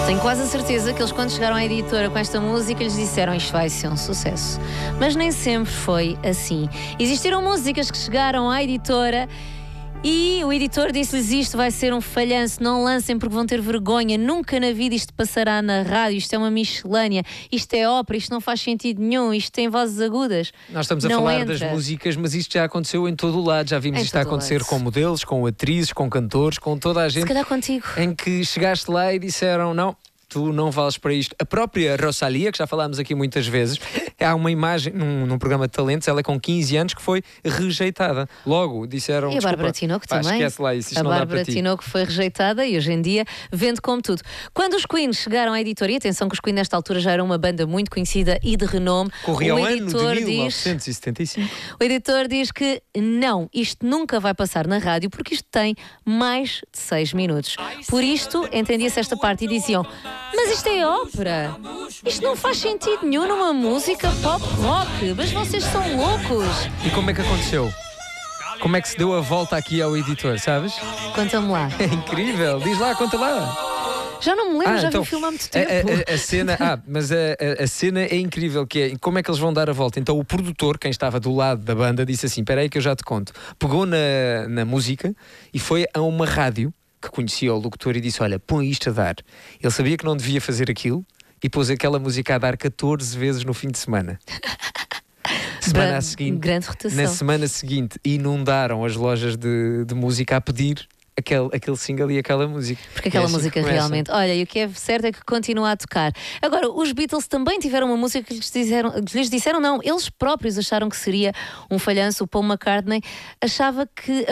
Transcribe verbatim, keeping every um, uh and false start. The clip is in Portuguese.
Tenho quase a certeza que eles, quando chegaram à editora com esta música, lhes disseram isto vai ser um sucesso. Mas nem sempre foi assim. Existiram músicas que chegaram à editora e o editor disse-lhes isto vai ser um falhanço, não lancem porque vão ter vergonha, nunca na vida isto passará na rádio, isto é uma miscelânea, isto é ópera, isto não faz sentido nenhum, isto tem vozes agudas. Nós estamos a não falar entra. das músicas, mas isto já aconteceu em todo o lado, já vimos Em isto a todo o acontecer lado. com modelos, com atrizes, com cantores, com toda a Se gente, calhar contigo. em que chegaste lá e disseram não, tu não vales para isto. A própria Rosalía, que já falámos aqui muitas vezes, há uma imagem num, num programa de talentos, ela com quinze anos que foi rejeitada. Logo disseram, E a Bárbara Tinoco pá, também. esquece lá isso, isto A não dá Bárbara para ti. Tinoco foi rejeitada e hoje em dia vende como tudo. Quando os Queen chegaram à editora, e atenção que os Queen nesta altura já eram uma banda muito conhecida e de renome, Corria o o ano editor de diz, mil novecentos e setenta e cinco. o editor diz que não, isto nunca vai passar na rádio porque isto tem mais de seis minutos. Por isto, entendia-se esta parte e diziam, mas isto é ópera, isto não faz sentido nenhum numa música pop rock, mas vocês são loucos. E como é que aconteceu? Como é que se deu a volta aqui ao editor, sabes? Conta-me lá. É incrível, diz lá, conta lá. Já não me lembro, Ah, já então, vi o filme há muito A, tempo. a- a cena, ah, mas a, a- a cena é incrível, que é como é que eles vão dar a volta. Então o produtor, quem estava do lado da banda, disse assim, espera aí que eu já te conto. Pegou na, na música e foi a uma rádio que conhecia o locutor e disse, olha, põe isto a dar. Ele sabia que não devia fazer aquilo e pôs aquela música a dar catorze vezes no fim de semana. Semana Bra- a seguinte, grande rotação. na semana seguinte, inundaram as lojas de, de música a pedir aquele, aquele single e aquela música. Porque E aquela é assim que música começa. realmente. Olha, e o que é certo é que continua a tocar. Agora, os Beatles também tiveram uma música que lhes disseram, que lhes disseram não, eles próprios acharam que seria um falhanço. O Paul McCartney achava que